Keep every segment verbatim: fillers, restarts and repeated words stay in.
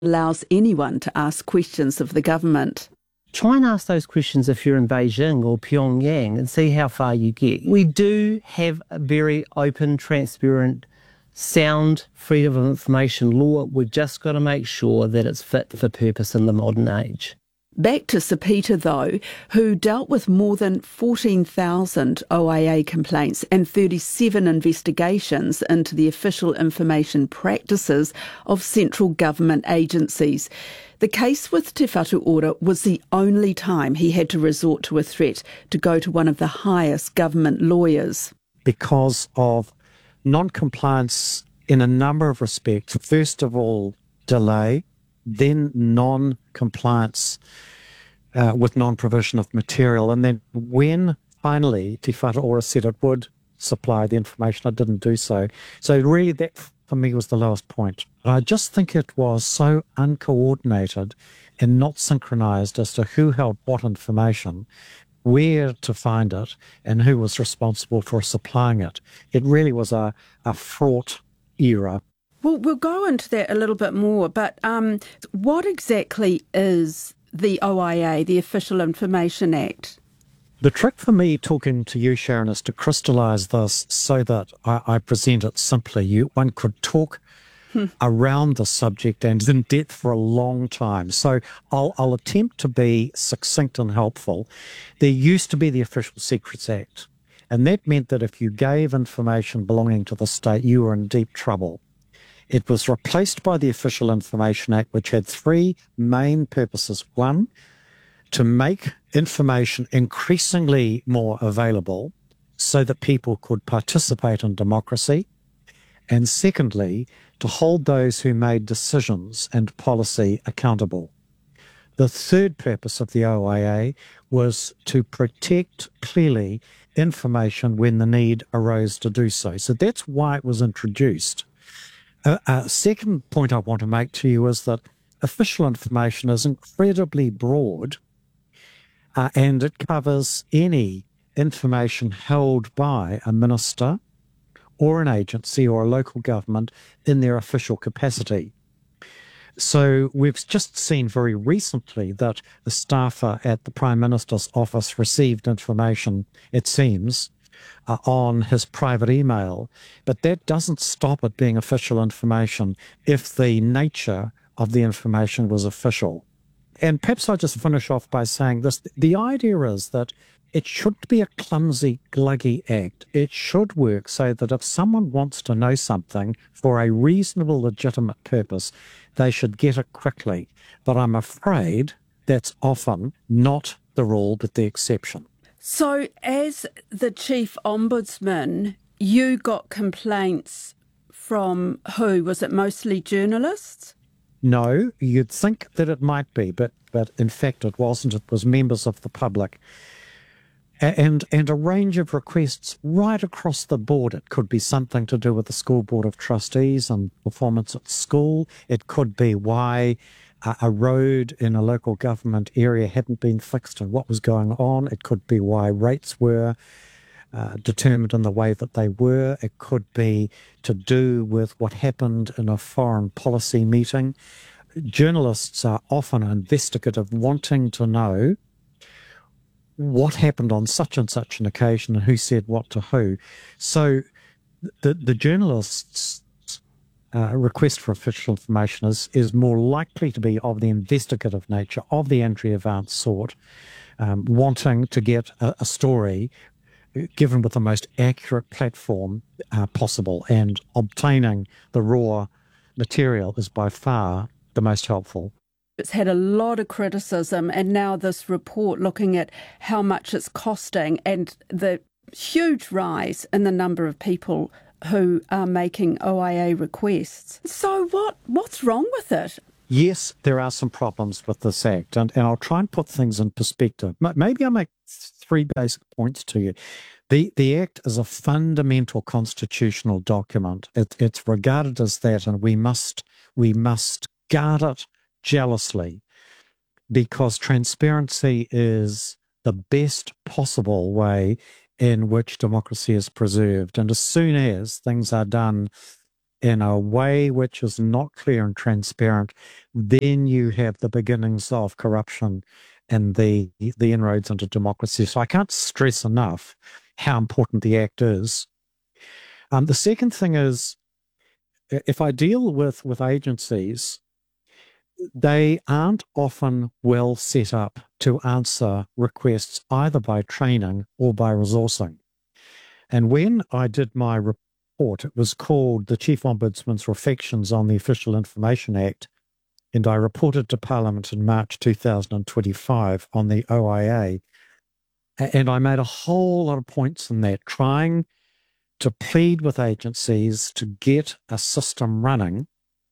allows anyone to ask questions of the government. Try and ask those questions if you're in Beijing or Pyongyang and see how far you get. We do have a very open, transparent, sound freedom of information law. We've just got to make sure that it's fit for purpose in the modern age. Back to Sir Peter, though, who dealt with more than fourteen thousand O I A complaints and thirty-seven investigations into the official information practices of central government agencies. The case with Te Whatu Ora was the only time he had to resort to a threat to go to one of the highest government lawyers. Because of non-compliance in a number of respects. First of all, delay, then non-compliance uh, with non-provision of material. And then when finally Te Whatu Ora said it would supply the information, I didn't do so. So really that for me was the lowest point. I just think it was so uncoordinated and not synchronised as to who held what information, where to find it, and who was responsible for supplying it. It really was a, a fraught era. Well, we'll go into that a little bit more, but um, what exactly is the O I A, the Official Information Act? The trick for me talking to you, Sharon, is to crystallise this so that I, I present it simply. You, one could talk hmm. around the subject and in depth for a long time. So I'll, I'll attempt to be succinct and helpful. There used to be the Official Secrets Act, and that meant that if you gave information belonging to the state, you were in deep trouble. It was replaced by the Official Information Act, which had three main purposes. One, to make information increasingly more available so that people could participate in democracy. And secondly, to hold those who made decisions and policy accountable. The third purpose of the O I A was to protect clearly information when the need arose to do so. So that's why it was introduced. A, a second point I want to make to you is that official information is incredibly broad, uh, and it covers any information held by a minister or an agency or a local government in their official capacity. So we've just seen very recently that the staffer at the Prime Minister's office received information, it seems, uh, on his private email. But that doesn't stop it being official information if the nature of the information was official. And perhaps I'll just finish off by saying this. The idea is that it should be a clumsy, gluggy act. It should work so that if someone wants to know something for a reasonable, legitimate purpose, they should get it quickly. But I'm afraid that's often not the rule, but the exception. So as the Chief Ombudsman, you got complaints from who? Was it mostly journalists? No, you'd think that it might be, but, but in fact it wasn't. It was members of the public. And, and a range of requests right across the board. It could be something to do with the School Board of Trustees and performance at school. It could be why a, a road in a local government area hadn't been fixed and what was going on. It could be why rates were uh, determined in the way that they were. It could be to do with what happened in a foreign policy meeting. Journalists are often investigative, wanting to know what happened on such and such an occasion and who said what to who. So the, the journalist's uh, request for official information is, is more likely to be of the investigative nature, of the Andrea Vance sort, um, wanting to get a, a story given with the most accurate platform uh, possible, and obtaining the raw material is by far the most helpful. It's had a lot of criticism, and now this report looking at how much it's costing and the huge rise in the number of people who are making O I A requests. So what what's wrong with it? Yes, there are some problems with this Act, and, and I'll try and put things in perspective. Maybe I'll make three basic points to you. The, the Act is a fundamental constitutional document. It, it's regarded as that, and we must we must guard it jealously, because transparency is the best possible way in which democracy is preserved. And as soon as things are done in a way which is not clear and transparent, then you have the beginnings of corruption and the, the inroads into democracy. So I can't stress enough how important the Act is. Um, the second thing is, if I deal with, with agencies, they aren't often well set up to answer requests either by training or by resourcing. And when I did my report, it was called the Chief Ombudsman's Reflections on the Official Information Act, and I reported to Parliament in March two thousand twenty-five on the O I A. And I made a whole lot of points in that, trying to plead with agencies to get a system running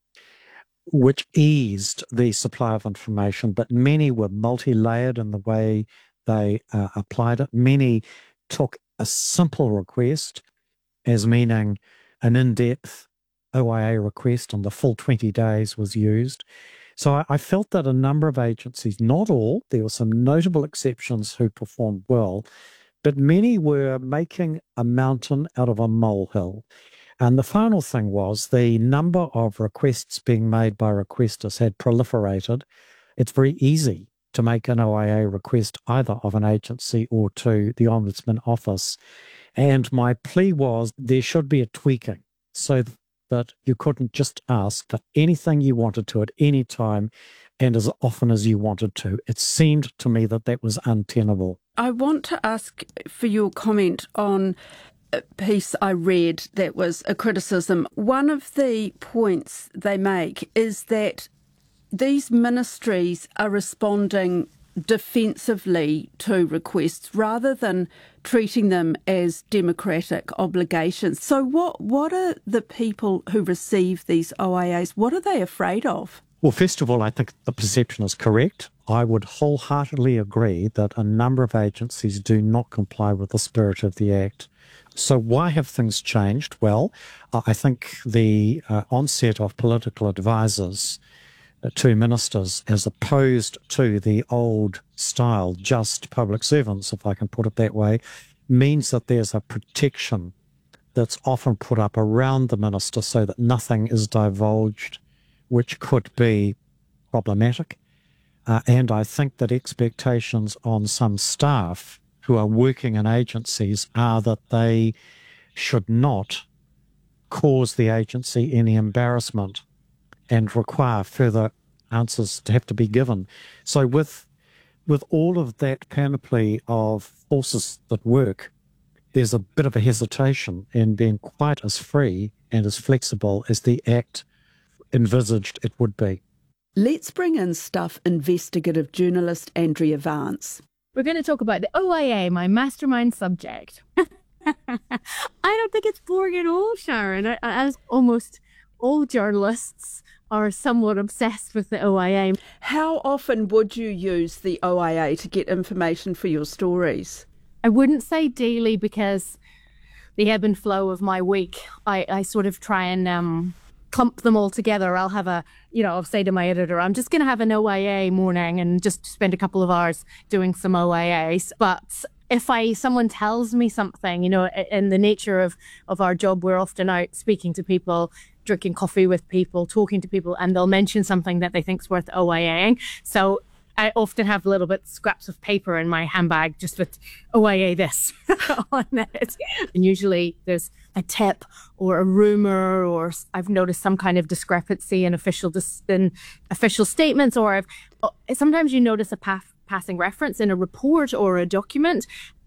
which eased the supply of information, but many were multi-layered in the way they uh, applied it. Many took a simple request as meaning an in-depth O I A request, and the full twenty days was used. So I, I felt that a number of agencies, not all, there were some notable exceptions who performed well, but many were making a mountain out of a molehill. And the final thing was the number of requests being made by requesters had proliferated. It's very easy to make an O I A request either of an agency or to the Ombudsman Office. And my plea was there should be a tweaking so that you couldn't just ask for anything you wanted to at any time and as often as you wanted to. It seemed to me that that was untenable. I want to ask for your comment on a piece I read that was a criticism. One of the points they make is that these ministries are responding defensively to requests rather than treating them as democratic obligations. So what, what are the people who receive these O I As, what are they afraid of? Well, first of all, I think the perception is correct. I would wholeheartedly agree that a number of agencies do not comply with the spirit of the Act. So why have things changed? Well, I think the uh, onset of political advisors to ministers as opposed to the old style just public servants, if I can put it that way, means that there's a protection that's often put up around the minister so that nothing is divulged which could be problematic. Uh, and I think that expectations on some staff who are working in agencies are that they should not cause the agency any embarrassment and require further answers to have to be given. So with with all of that panoply of forces that work, there's a bit of a hesitation in being quite as free and as flexible as the Act envisaged it would be. Let's bring in Stuff investigative journalist Andrea Vance. We're going to talk about the O I A, my mastermind subject. I don't think it's boring at all, Sharon. As almost all journalists are somewhat obsessed with the O I A. How often would you use the O I A to get information for your stories? I wouldn't say daily because the ebb and flow of my week, I, I sort of try and um, clump them all together. I'll have a, you know, I'll say to my editor, I'm just going to have an O I A morning and just spend a couple of hours doing some O I As. But if I someone tells me something, you know, in the nature of, of our job, we're often out speaking to people, drinking coffee with people, talking to people, and they'll mention something that they think's worth OIAing. So I often have little bit scraps of paper in my handbag just with O I A this on it. And usually there's a tip or a rumor, or I've noticed some kind of discrepancy in official dis- in official statements, or I've, sometimes you notice a path, passing reference in a report or a document,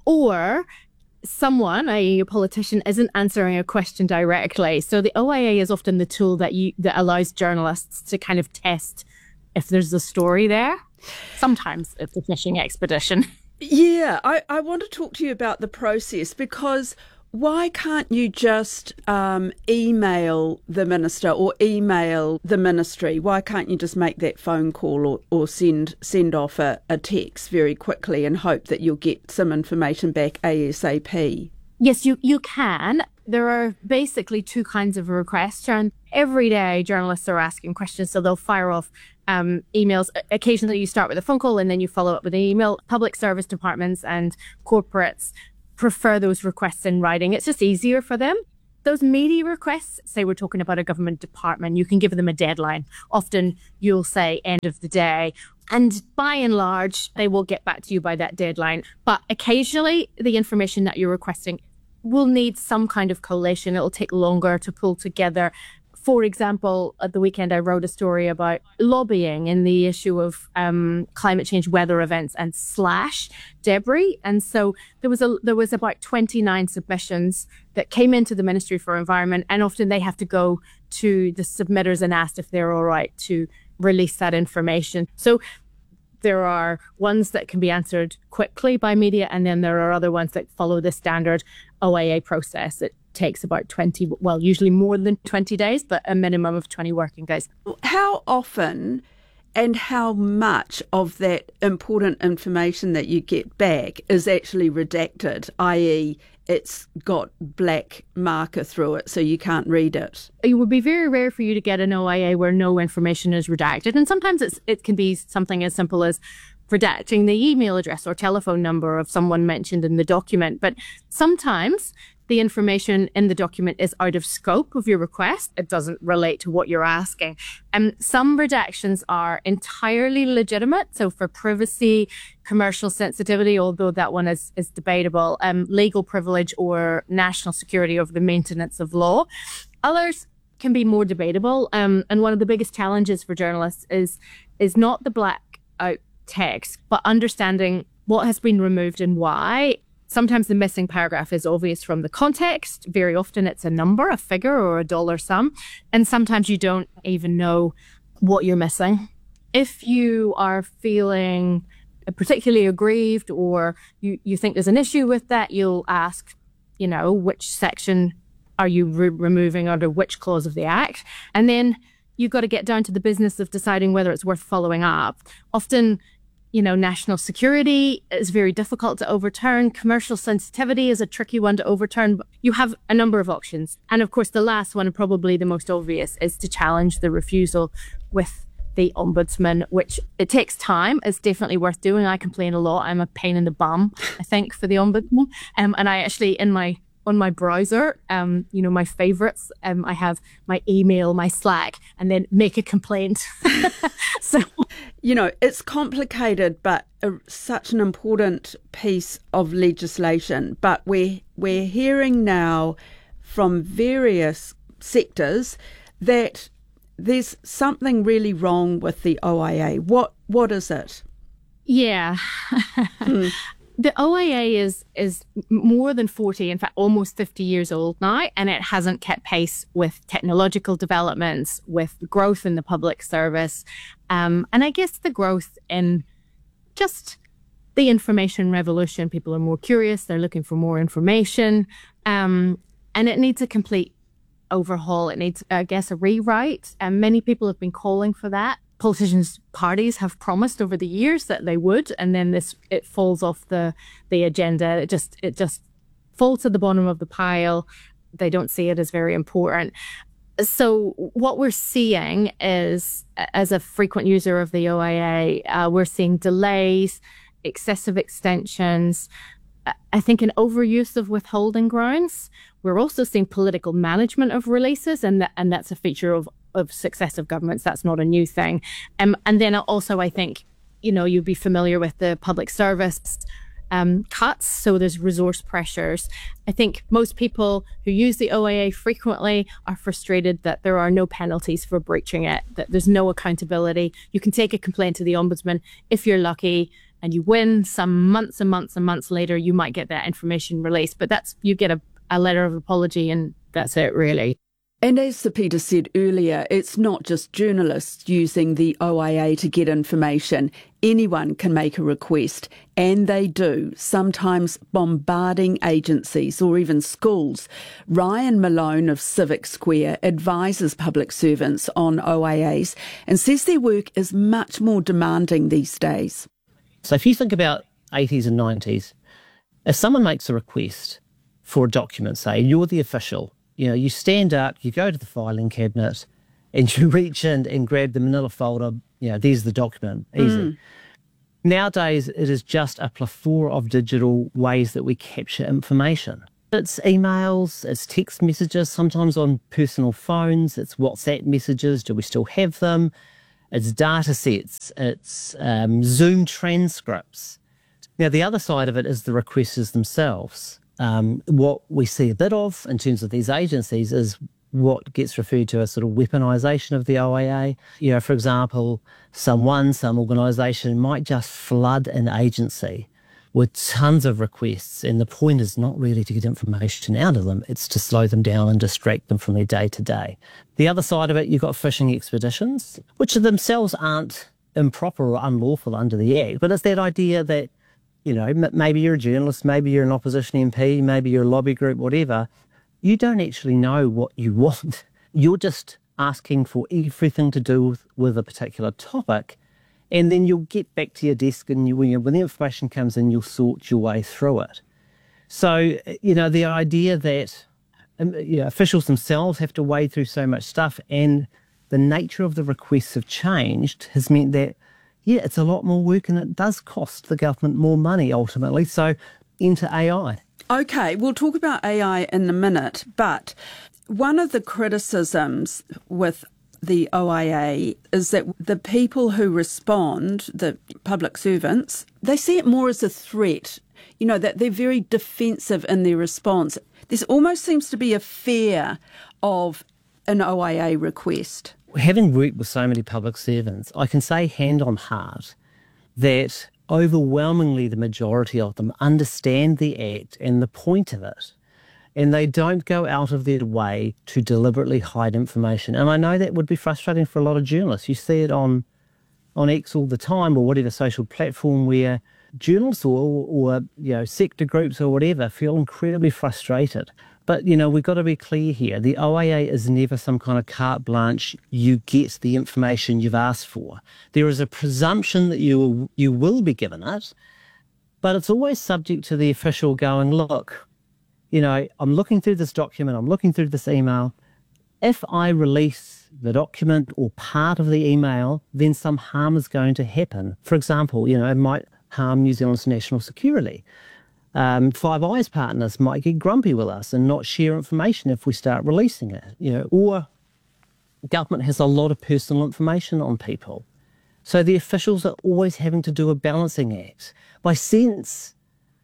or someone, that is a politician, isn't answering a question directly. So the O I A is often the tool that you that allows journalists to kind of test if there's a story there. Sometimes it's a fishing expedition. Yeah, I, I want to talk to you about the process, because why can't you just um, email the minister or email the ministry? Why can't you just make that phone call or, or send send off a, a text very quickly and hope that you'll get some information back ASAP? Yes, you, you can. There are basically two kinds of requests, and every day journalists are asking questions, so they'll fire off um, emails. Occasionally you start with a phone call and then you follow up with an email. Public service departments and corporates prefer those requests in writing. It's just easier for them. those media requests, say we're talking about a government department, you can give them a deadline. Often you'll say end of the day. And by and large, they will get back to you by that deadline. But occasionally, the information that you're requesting will need some kind of collation. It'll take longer to pull together. For example, at the weekend, I wrote a story about lobbying and the issue of um, climate change weather events and slash debris. And so there was a there was about twenty-nine submissions that came into the Ministry for Environment, and often they have to go to the submitters and asked if they're all right to release that information. So there are ones that can be answered quickly by media, and then there are other ones that follow the standard O A A process. It takes about twenty, well, usually more than twenty days, but a minimum of twenty working days. How often and how much of that important information that you get back is actually redacted, that is it's got black marker through it so you can't read it? It would be very rare for you to get an O A A where no information is redacted. And sometimes it's, it can be something as simple as redacting the email address or telephone number of someone mentioned in the document. But sometimes the information in the document is out of scope of your request. It doesn't relate to what you're asking. And some redactions are entirely legitimate. So for privacy, commercial sensitivity, although that one is, is debatable, um, legal privilege or national security over the maintenance of law. Others can be more debatable. Um, and one of the biggest challenges for journalists is, is not the black out text, but understanding what has been removed and why. Sometimes the missing paragraph is obvious from the context. Very often it's a number, a figure, or a dollar sum. And sometimes you don't even know what you're missing. If you are feeling particularly aggrieved or you, you think there's an issue with that, you'll ask, you know, which section are you re- removing under which clause of the Act? And then you've got to get down to the business of deciding whether it's worth following up. Often, you know, national security is very difficult to overturn. Commercial sensitivity is a tricky one to overturn. But you have a number of options. And of course, the last one, and probably the most obvious, is to challenge the refusal with the Ombudsman, which it takes time. It's definitely worth doing. I complain a lot. I'm a pain in the bum, I think, for the Ombudsman. Um, and I actually, in my on my browser, um, you know, my favorites, um, I have my email, my Slack, and then make a complaint. So, you know, it's complicated, but a, such an important piece of legislation. But we're, we're hearing now from various sectors that there's something really wrong with the O A A. What What is it? Yeah. hmm. The O A A is is more than forty, in fact, almost fifty years old now, and it hasn't kept pace with technological developments, with growth in the public service, um, and I guess the growth in just the information revolution. People are more curious; they're looking for more information, um, and it needs a complete overhaul. It needs, I guess, a rewrite, and many people have been calling for that. Politicians' parties have promised over the years that they would, and then this it falls off the the agenda. It just it just falls to the bottom of the pile. They don't see it as very important. So what we're seeing is, as a frequent user of the O A A, uh, we're seeing delays, excessive extensions. I think an overuse of withholding grounds. We're also seeing political management of releases, and that, and that's a feature of of successive governments. That's not a new thing. Um, and then also, I think, you know, you'd be familiar with the public service um, cuts. So there's resource pressures. I think most people who use the O A A frequently are frustrated that there are no penalties for breaching it, that there's no accountability. You can take a complaint to the Ombudsman if you're lucky and you win. Some months and months and months later, you might get that information released. But that's, you get a, a letter of apology and that's it, really. And as Sir Peter said earlier, it's not just journalists using the O A A to get information. Anyone can make a request, and they do, sometimes bombarding agencies or even schools. Ryan Malone of Civic Square advises public servants on O A As and says their work is much more demanding these days. So if you think about eighties and nineties, if someone makes a request for a document, say, you're the official, you know, you stand up, you go to the filing cabinet, and you reach in and grab the manila folder. You know, there's the document, easy. Mm. Nowadays, it is just a plethora of digital ways that we capture information. It's emails, it's text messages, sometimes on personal phones, it's WhatsApp messages, do we still have them? It's data sets, it's um, Zoom transcripts. Now, the other side of it is the requesters themselves. Um, what we see a bit of in terms of these agencies is what gets referred to as sort of weaponisation of the O A A. You know, for example, someone, some organisation might just flood an agency with tons of requests, and the point is not really to get information out of them, it's to slow them down and distract them from their day-to-day. The other side of it, you've got phishing expeditions, which themselves aren't improper or unlawful under the Act, but it's that idea that, you know, m- maybe you're a journalist, maybe you're an opposition M P, maybe you're a lobby group, whatever, you don't actually know what you want. You're just asking for everything to do with, with a particular topic, and then you'll get back to your desk and you, when, you, when the information comes in, you'll sort your way through it. So, you know, the idea that um, you know, officials themselves have to wade through so much stuff and the nature of the requests have changed has meant that, yeah, it's a lot more work and it does cost the government more money ultimately. So enter A I. Okay, we'll talk about A I in a minute, but one of the criticisms with the O A A is that the people who respond, the public servants, they see it more as a threat, you know, that they're very defensive in their response. There almost seems to be a fear of an O A A request. Having worked with so many public servants, I can say hand on heart that overwhelmingly the majority of them understand the Act and the point of it, and they don't go out of their way to deliberately hide information. And I know that would be frustrating for a lot of journalists. You see it on on X all the time or whatever social platform where journalists or, or you know, sector groups or whatever feel incredibly frustrated. But, you know, we've got to be clear here. The O A A is never some kind of carte blanche, you get the information you've asked for. There is a presumption that you will, you will be given it, but it's always subject to the official going, look, you know, I'm looking through this document, I'm looking through this email. If I release the document or part of the email, then some harm is going to happen. For example, you know, it might harm New Zealand's national security. Um, Five Eyes partners might get grumpy with us and not share information if we start releasing it, you know, or government has a lot of personal information on people. So the officials are always having to do a balancing act. My sense,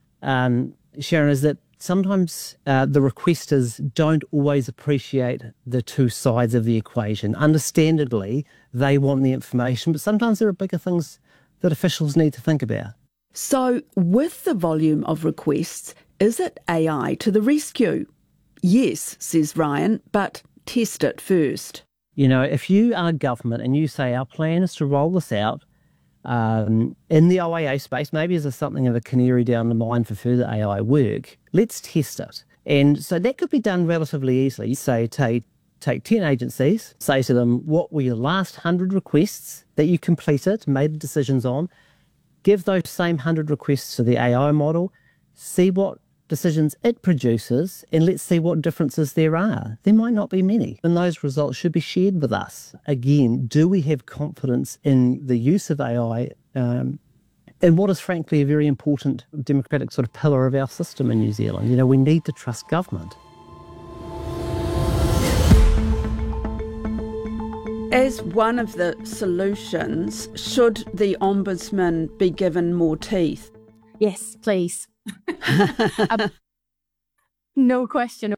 um, Sharon, is that sometimes uh, the requesters don't always appreciate the two sides of the equation. Understandably, they want the information, but sometimes there are bigger things that officials need to think about. So with the volume of requests, is it A I to the rescue? Yes, says Ryan, but test it first. You know, if you are government and you say our plan is to roll this out um, in the O A A space, maybe as a something of a canary down the mine for further A I work, let's test it. And so that could be done relatively easily. Say, take, take ten agencies, say to them, what were your last one hundred requests that you completed, made decisions on? Give those same one hundred requests to the A I model, see what decisions it produces, and let's see what differences there are. There might not be many, and those results should be shared with us. Again, do we have confidence in the use of A I um, in what is frankly a very important democratic sort of pillar of our system in New Zealand? You know, we need to trust government. As one of the solutions, should the Ombudsman be given more teeth? Yes, please. um, no question.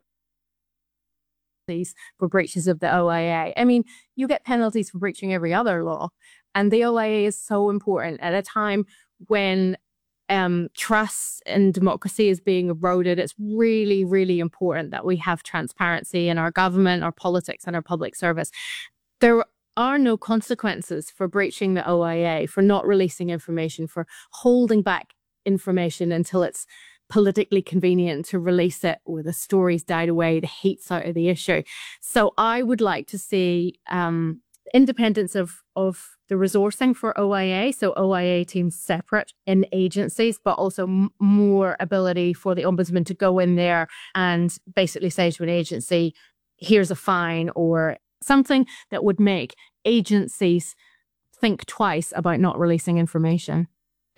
For breaches of the O A A. I mean, you get penalties for breaching every other law, and the O A A is so important at a time when um, trust in democracy is being eroded. It's really, really important that we have transparency in our government, our politics, and our public service. There are no consequences for breaching the O A A, for not releasing information, for holding back information until it's politically convenient to release it, or the stories died away, the heat's out of the issue. So I would like to see um, independence of, of the resourcing for O A A, so O A A teams separate in agencies, but also m- more ability for the Ombudsman to go in there and basically say to an agency, here's a fine, or something that would make agencies think twice about not releasing information.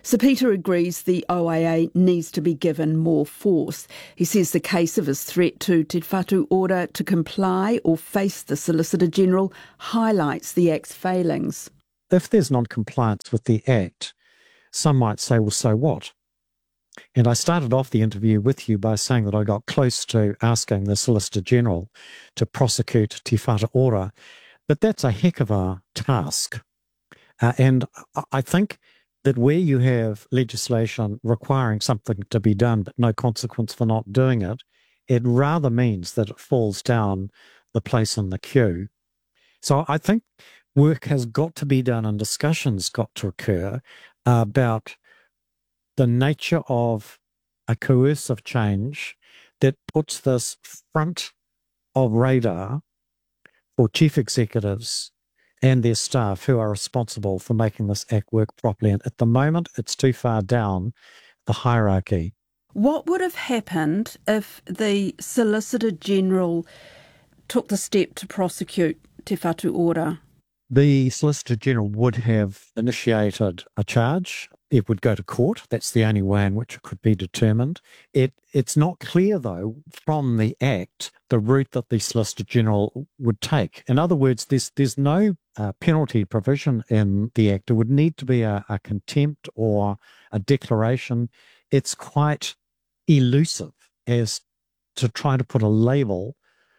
Sir Peter agrees the O A A needs to be given more force. He says the case of his threat to Te Whatu Ora to comply or face the Solicitor General highlights the Act's failings. If there's non-compliance with the Act, some might say, well, so what? And I started off the interview with you by saying that I got close to asking the Solicitor General to prosecute Te Whatu Ora, but that's a heck of a task. Uh, and I think that where you have legislation requiring something to be done but no consequence for not doing it, it rather means that it falls down the place in the queue. So I think work has got to be done and discussions got to occur about the nature of a coercive change that puts this front of radar for chief executives and their staff who are responsible for making this Act work properly. And at the moment, it's too far down the hierarchy. What would have happened if the Solicitor General took the step to prosecute Te Whatu Ora? The Solicitor General would have initiated a charge. It would go to court. That's the only way in which it could be determined. It It's not clear, though, from the Act, the route that the Solicitor General would take. In other words, there's, there's no uh, penalty provision in the Act. It would need to be a, a contempt or a declaration. It's quite elusive as to try to put a label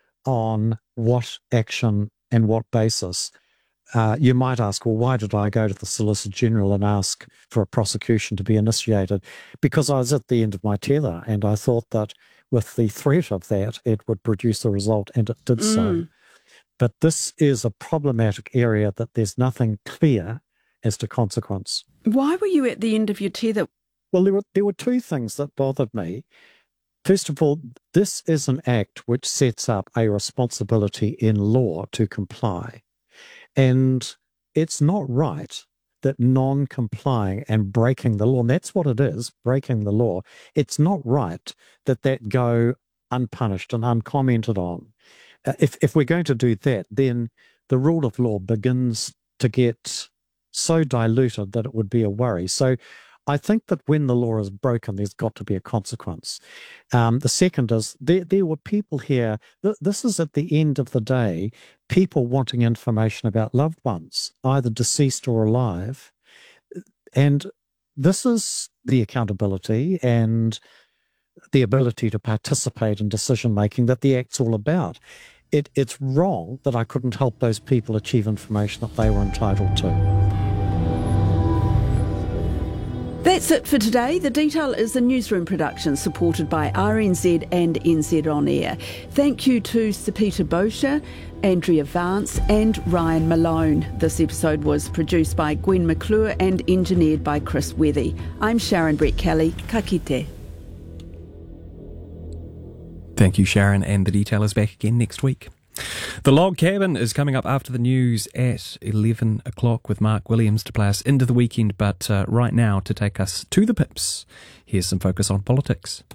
on what action and what basis. Uh, you might ask, well, why did I go to the Solicitor General and ask for a prosecution to be initiated? Because I was at the end of my tether and I thought that with the threat of that, it would produce a result, and it did mm. so. But this is a problematic area that there's nothing clear as to consequence. Why were you at the end of your tether? Well, there were, there were two things that bothered me. First of all, this is an Act which sets up a responsibility in law to comply. And it's not right that non-complying and breaking the law, and that's what it is, breaking the law, it's not right that that go unpunished and uncommented on. Uh, if, if we're going to do that, then the rule of law begins to get so diluted that it would be a worry. So I think that when the law is broken, there's got to be a consequence. Um, the second is there, there were people here, th- this is at the end of the day, people wanting information about loved ones, either deceased or alive. And this is the accountability and the ability to participate in decision-making that the Act's all about. It, it's wrong that I couldn't help those people achieve information that they were entitled to. That's it for today. The Detail is a newsroom production supported by R N Z and N Z On Air. Thank you to Sir Peter Bosher, Andrea Vance and Ryan Malone. This episode was produced by Gwen McClure and engineered by Chris Wethy. I'm Sharon Brett Kelly. Ka kite. Thank you, Sharon, and The Detail is back again next week. The Log Cabin is coming up after the news at eleven o'clock with Mark Williams to play us into the weekend, but uh, right now to take us to the pips, here's some focus on politics.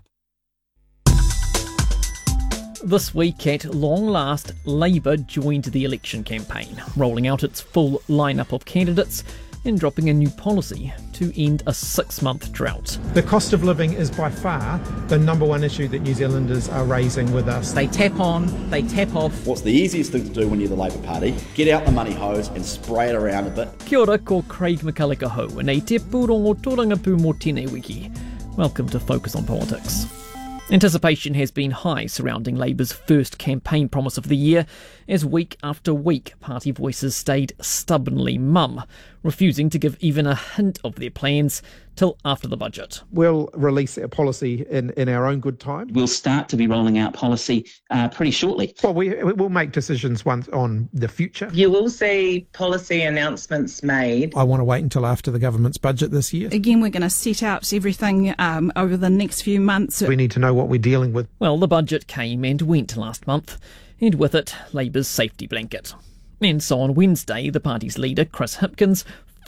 This week, at long last, Labour joined the election campaign, rolling out its full lineup of candidates and dropping a new policy to end a six-month drought. The cost of living is by far the number one issue that New Zealanders are raising with us. They tap on, they tap off. What's the easiest thing to do when you're the Labour Party? Get out the money hose and spray it around a bit. Kia ora, ko Craig McCulloch ho, nei te pūrongo tōrangapū mō tēnei wiki. Welcome to Focus on Politics. Anticipation has been high surrounding Labour's first campaign promise of the year, as week after week party voices stayed stubbornly mum, refusing to give even a hint of their plans till after the budget. We'll release our policy in, in our own good time. We'll start to be rolling out policy uh, pretty shortly. Well, we, we'll make decisions once on the future. You will see policy announcements made. I want to wait until after the government's budget this year. Again, we're going to set out everything um, over the next few months. We need to know what we're dealing with. Well, the budget came and went last month, and with it, Labour's safety blanket. And so on Wednesday, the party's leader, Chris Hipkins,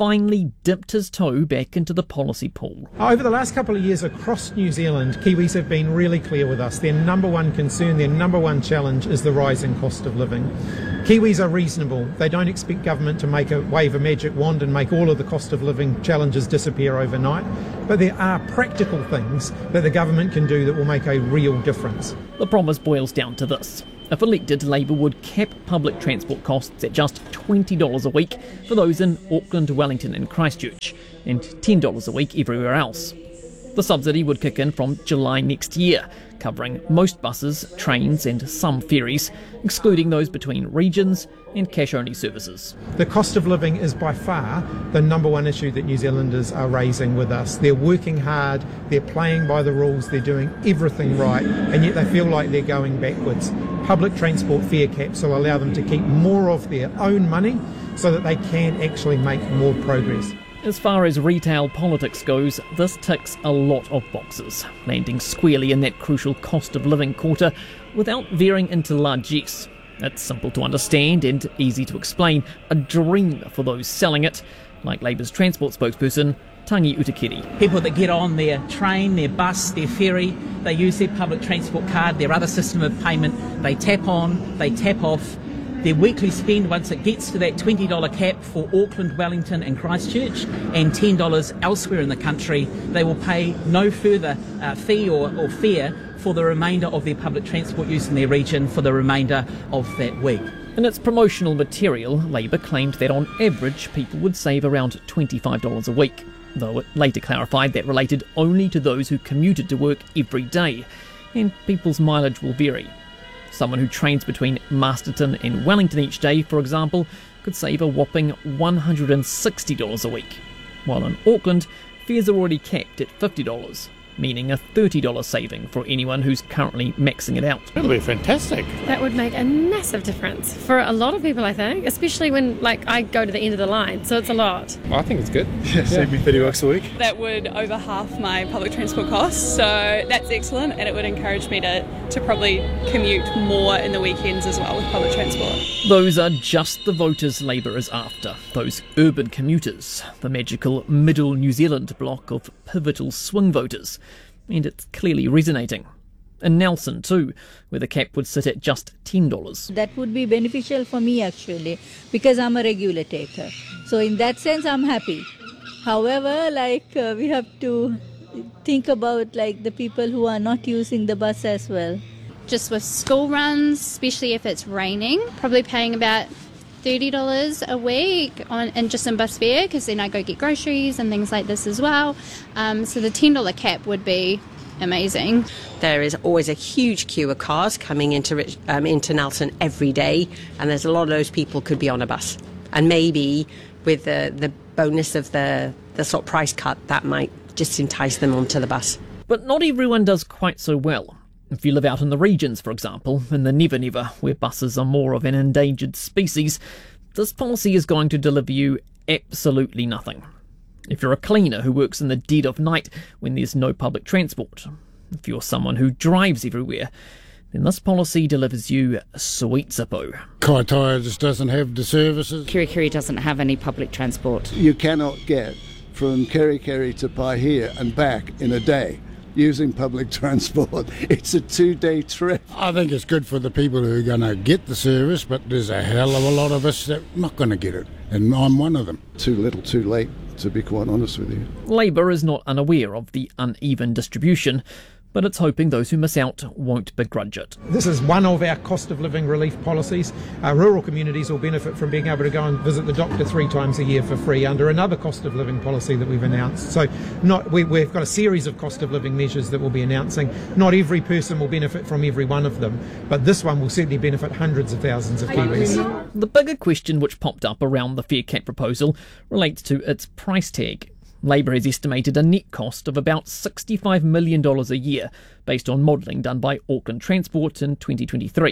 finally dipped his toe back into the policy pool. Over the last couple of years across New Zealand, Kiwis have been really clear with us. Their number one concern, their number one challenge is the rising cost of living. Kiwis are reasonable. They don't expect government to make a wave a magic wand and make all of the cost of living challenges disappear overnight. But there are practical things that the government can do that will make a real difference. The promise boils down to this. If elected, Labour would cap public transport costs at just twenty dollars a week for those in Auckland, Wellington and Christchurch, and ten dollars a week everywhere else. The subsidy would kick in from July next year, covering most buses, trains and some ferries, excluding those between regions and cash-only services. The cost of living is by far the number one issue that New Zealanders are raising with us. They're working hard, they're playing by the rules, they're doing everything right, and yet they feel like they're going backwards. Public transport fare caps will allow them to keep more of their own money so that they can actually make more progress. As far as retail politics goes, this ticks a lot of boxes, landing squarely in that crucial cost of living quarter without veering into largesse. It's simple to understand and easy to explain, a dream for those selling it, like Labour's transport spokesperson, Tangi Utakiri. People that get on their train, their bus, their ferry, they use their public transport card, their other system of payment, they tap on, they tap off. Their weekly spend, once it gets to that twenty dollars cap for Auckland, Wellington and Christchurch and ten dollars elsewhere in the country, they will pay no further uh, fee or, or fare for the remainder of their public transport use in their region for the remainder of that week. In its promotional material, Labour claimed that on average people would save around twenty-five dollars a week, though it later clarified that related only to those who commuted to work every day, and people's mileage will vary. Someone who trains between Masterton and Wellington each day, for example, could save a whopping one hundred sixty dollars a week, while in Auckland, fares are already capped at fifty dollars, meaning a thirty dollars saving for anyone who's currently maxing it out. It'll be fantastic. That would make a massive difference for a lot of people, I think, especially when, like, I go to the end of the line, so it's a lot. I think it's good. Yeah, save me thirty bucks a week. That would over half my public transport costs, so that's excellent, and it would encourage me to, to probably commute more in the weekends as well with public transport. Those are just the voters Labour is after, those urban commuters, the magical middle New Zealand block of pivotal swing voters. And it's clearly resonating. In Nelson too, where the cap would sit at just ten dollars. That would be beneficial for me actually, because I'm a regular taker. So in that sense I'm happy. However, like uh, we have to think about like the people who are not using the bus as well. Just with school runs, especially if it's raining, probably paying about thirty dollars a week on and just in bus fare, because then I go get groceries and things like this as well. Um, so the ten dollars cap would be amazing. There is always a huge queue of cars coming into um, into Nelson every day, and there's a lot of those people could be on a bus. And maybe with the, the bonus of the, the sort of price cut, that might just entice them onto the bus. But not everyone does quite so well. If you live out in the regions, for example, in the Never Never, where buses are more of an endangered species, this policy is going to deliver you absolutely nothing. If you're a cleaner who works in the dead of night when there's no public transport, if you're someone who drives everywhere, then this policy delivers you sweet zippo. Kaitaia just doesn't have the services. Kerikeri doesn't have any public transport. You cannot get from Kerikeri to Paihia and back in a day using public transport. It's a two-day trip. I think it's good for the people who are going to get the service, but there's a hell of a lot of us that are not going to get it, and I'm one of them. Too little, too late, to be quite honest with you. Labour is not unaware of the uneven distribution, but it's hoping those who miss out won't begrudge it. This is one of our cost of living relief policies. Our rural communities will benefit from being able to go and visit the doctor three times a year for free under another cost of living policy that we've announced. So not, we, we've got a series of cost of living measures that we'll be announcing. Not every person will benefit from every one of them, but this one will certainly benefit hundreds of thousands of Kiwis. The bigger question which popped up around the fare cap proposal relates to its price tag. Labour has estimated a net cost of about sixty-five million dollars a year, based on modelling done by Auckland Transport in twenty twenty-three.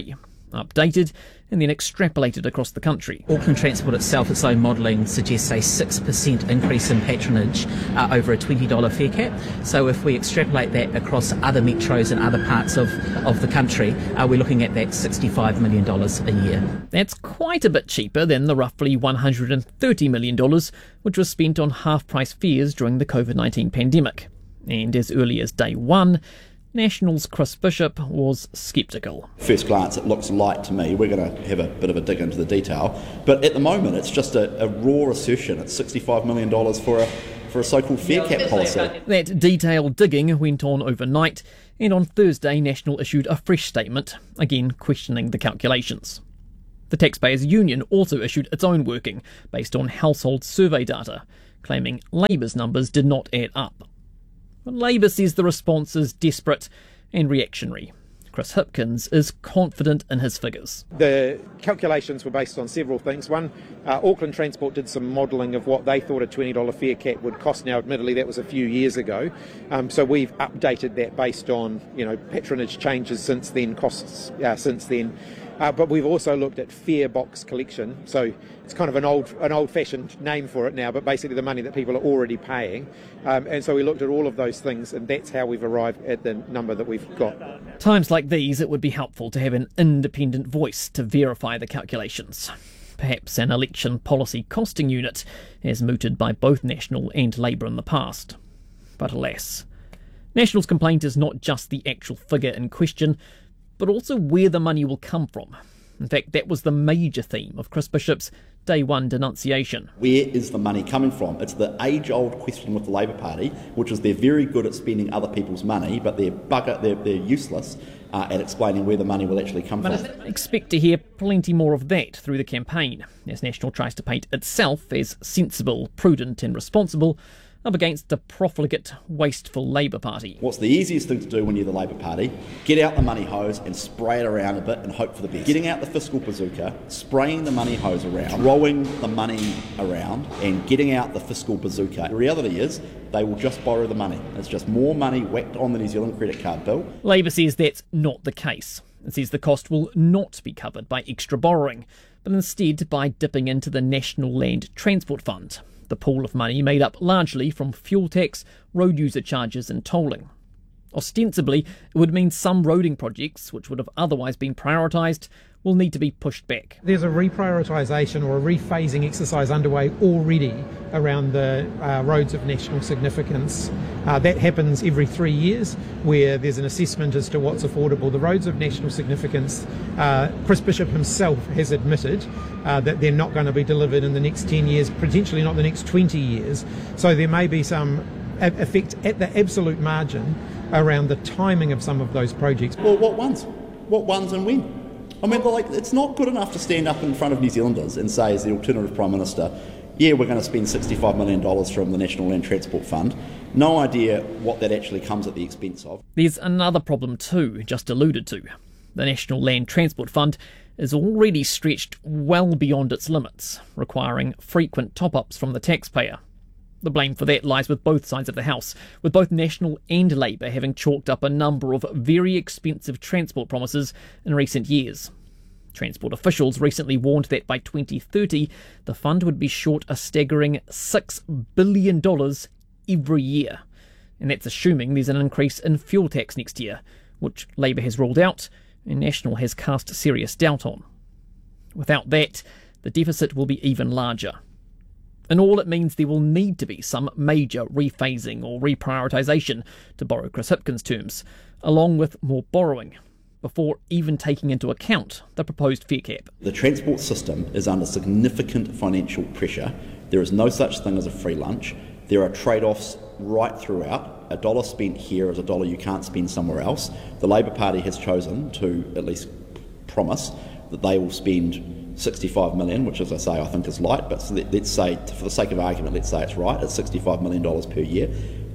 updated and then extrapolated across the country. Auckland Transport itself, its own modelling suggests a six percent increase in patronage uh, over a twenty dollars fare cap. So if we extrapolate that across other metros and other parts of, of the country, uh, we're looking at that sixty-five million dollars a year. That's quite a bit cheaper than the roughly one hundred thirty million dollars which was spent on half-price fares during the COVID nineteen pandemic. And as early as day one, National's Chris Bishop was sceptical. First glance, it looks light to me. We're going to have a bit of a dig into the detail. But at the moment, it's just a, a raw assertion. It's sixty-five million dollars for a, for a so-called fare cap policy. That detailed digging went on overnight, and on Thursday, National issued a fresh statement, again questioning the calculations. The Taxpayers Union also issued its own working, based on household survey data, claiming Labour's numbers did not add up. But Labour says the response is desperate and reactionary. Chris Hipkins is confident in his figures. The calculations were based on several things. One, uh, Auckland Transport did some modelling of what they thought a twenty dollars fare cap would cost. Now, admittedly, that was a few years ago. Um, so we've updated that based on, you know, patronage changes since then, costs uh, since then. Uh, but we've also looked at fare box collection. So it's kind of an old, an old-fashioned name for it now, but basically the money that people are already paying. Um, and so we looked at all of those things, and that's how we've arrived at the number that we've got. Times like these, it would be helpful to have an independent voice to verify the calculations. Perhaps an election policy costing unit, as mooted by both National and Labour in the past. But alas, National's complaint is not just the actual figure in question, but also where the money will come from. In fact, that was the major theme of Chris Bishop's day one denunciation. Where is the money coming from? It's the age-old question with the Labour Party, which is they're very good at spending other people's money, but they're bugger, they're, they're useless uh, at explaining where the money will actually come but from. Expect to hear plenty more of that through the campaign, as National tries to paint itself as sensible, prudent and responsible, up against the profligate, wasteful Labour Party. What's the easiest thing to do when you're the Labour Party? Get out the money hose and spray it around a bit and hope for the best. Getting out the fiscal bazooka, spraying the money hose around, throwing the money around and getting out the fiscal bazooka. The reality is they will just borrow the money. It's just more money whacked on the New Zealand credit card bill. Labour says that's not the case. It says the cost will not be covered by extra borrowing, but instead by dipping into the National Land Transport Fund, the pool of money made up largely from fuel tax, road user charges and tolling. Ostensibly, it would mean some roading projects, which would have otherwise been prioritised, will need to be pushed back. There's a reprioritisation or a rephasing exercise underway already around the uh, roads of national significance. Uh, that happens every three years where there's an assessment as to what's affordable. The roads of national significance, uh, Chris Bishop himself has admitted uh, that they're not going to be delivered in the next ten years, potentially not the next twenty years. So there may be some effect at the absolute margin around the timing of some of those projects. Well, what ones? What ones and when? I mean, like, it's not good enough to stand up in front of New Zealanders and say, as the alternative Prime Minister, yeah, we're going to spend sixty-five million dollars from the National Land Transport Fund. No idea what that actually comes at the expense of. There's another problem too, just alluded to. The National Land Transport Fund is already stretched well beyond its limits, requiring frequent top-ups from the taxpayer. The blame for that lies with both sides of the House, with both National and Labour having chalked up a number of very expensive transport promises in recent years. Transport officials recently warned that by twenty thirty, the fund would be short a staggering six billion dollars every year. And that's assuming there's an increase in fuel tax next year, which Labour has ruled out and National has cast serious doubt on. Without that, the deficit will be even larger. And all it means there will need to be some major rephasing or reprioritisation, to borrow Chris Hipkins' terms, along with more borrowing, before even taking into account the proposed fare cap. The transport system is under significant financial pressure. There is no such thing as a free lunch. There are trade-offs right throughout. A dollar spent here is a dollar you can't spend somewhere else. The Labour Party has chosen to at least promise that they will spend sixty-five million dollars, which, as I say, I think is light, but let's say, for the sake of argument, let's say it's right, it's sixty-five million dollars per year.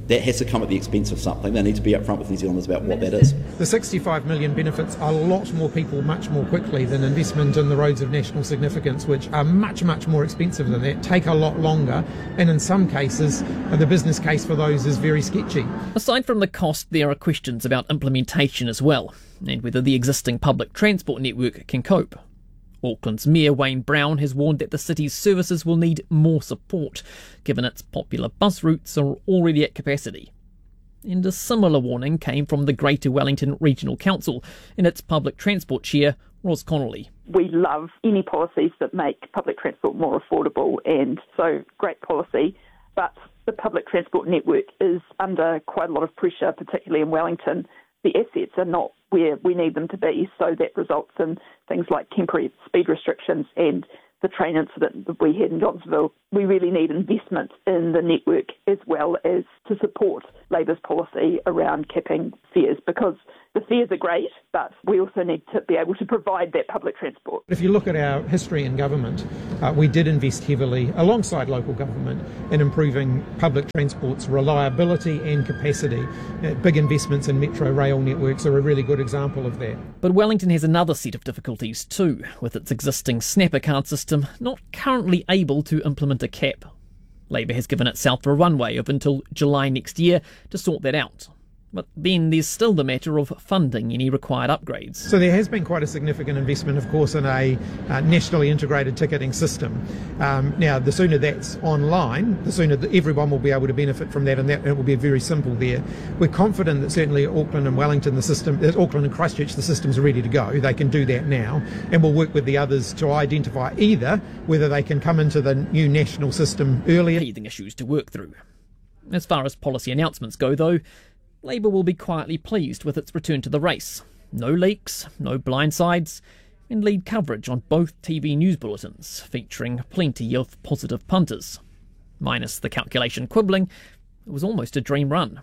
that has to come at the expense of something. They need to be upfront with New Zealanders about what that is. The sixty-five million benefits a lot more people much more quickly than investment in the roads of national significance, which are much, much more expensive than that, take a lot longer, and in some cases the business case for those is very sketchy. Aside from the cost, there are questions about implementation as well, and whether the existing public transport network can cope. Auckland's Mayor Wayne Brown has warned that the city's services will need more support, given its popular bus routes are already at capacity. And a similar warning came from the Greater Wellington Regional Council in its public transport chair, Ros Connolly. We love any policies that make public transport more affordable, and so great policy, but the public transport network is under quite a lot of pressure, particularly in Wellington. The assets are not where we need them to be, so that results in things like temporary speed restrictions and the train incident that we had in Johnsonville. We really need investment in the network as well as to support Labour's policy around capping fares, because the fares are great, but we also need to be able to provide that public transport. If you look at our history in government, uh, we did invest heavily alongside local government in improving public transport's reliability and capacity. Uh, big investments in metro rail networks are a really good example of that. But Wellington has another set of difficulties too, with its existing Snapper card system not currently able to implement a cap. Labour has given itself a runway of until July next year to sort that out. But then there's still the matter of funding any required upgrades. So there has been quite a significant investment, of course, in a uh, nationally integrated ticketing system. Um, now, the sooner that's online, the sooner that everyone will be able to benefit from that, and that it will be very simple there. We're confident that certainly Auckland and Wellington, the system, uh, Auckland and Christchurch, the systems are ready to go. They can do that now, and we'll work with the others to identify either whether they can come into the new national system earlier. Teething issues to work through. As far as policy announcements go, though, Labour will be quietly pleased with its return to the race. No leaks, no blindsides, and lead coverage on both T V news bulletins, featuring plenty of positive punters. Minus the calculation quibbling, it was almost a dream run.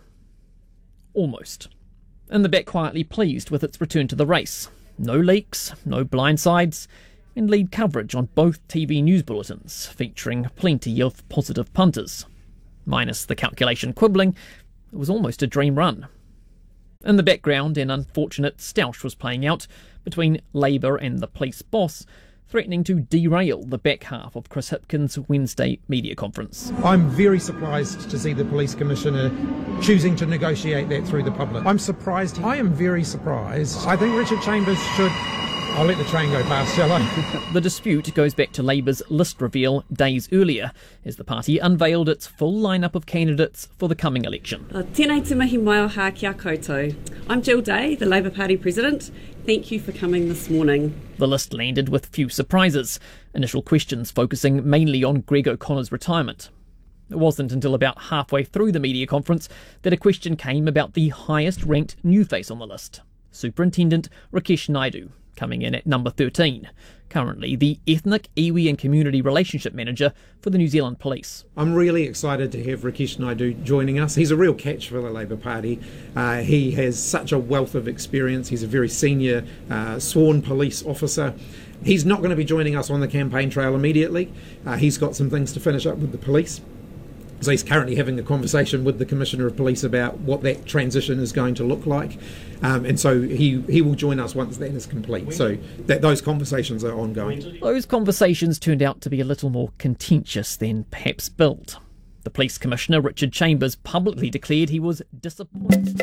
Almost. And the Bet quietly pleased with its return to the race. No leaks, no blindsides, and lead coverage on both T V news bulletins, featuring plenty of positive punters. Minus the calculation quibbling, it was almost a dream run. In the background, an unfortunate stoush was playing out between Labour and the police boss, threatening to derail the back half of Chris Hipkins' Wednesday media conference. I'm very surprised to see the Police Commissioner choosing to negotiate that through the public. I'm surprised. I am very surprised. I think Richard Chambers should... I'll let the train go past, shall I? The dispute goes back to Labour's list reveal days earlier, as the party unveiled its full lineup of candidates for the coming election. Tēnei te mihi mai o hā kia koutou. I'm Jill Day, the Labour Party President. Thank you for coming this morning. The list landed with few surprises, initial questions focusing mainly on Greg O'Connor's retirement. It wasn't until about halfway through the media conference that a question came about the highest-ranked new face on the list, Superintendent Rakesh Naidu, coming in at number thirteen, currently the Ethnic, Iwi and Community Relationship Manager for the New Zealand Police. I'm really excited to have Rakesh Naidu joining us. He's a real catch for the Labour Party. Uh, he has such a wealth of experience. He's a very senior uh, sworn police officer. He's not going to be joining us on the campaign trail immediately. Uh, he's got some things to finish up with the police. So he's currently having a conversation with the Commissioner of Police about what that transition is going to look like. Um, and so he, he will join us once that is complete. So that those conversations are ongoing. Those conversations turned out to be a little more contentious than perhaps billed. The Police Commissioner, Richard Chambers, publicly declared he was disappointed.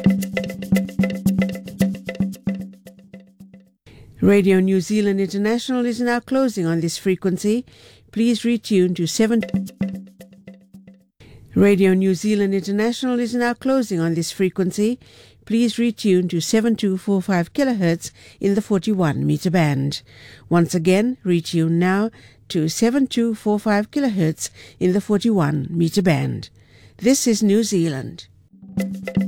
Radio New Zealand International is now closing on this frequency. Please retune to seven... Radio New Zealand International is now closing on this frequency. Please retune to seven two four five kilohertz in the forty-one meter band. Once again, retune now to seven two four five kilohertz in the forty-one meter band. This is New Zealand.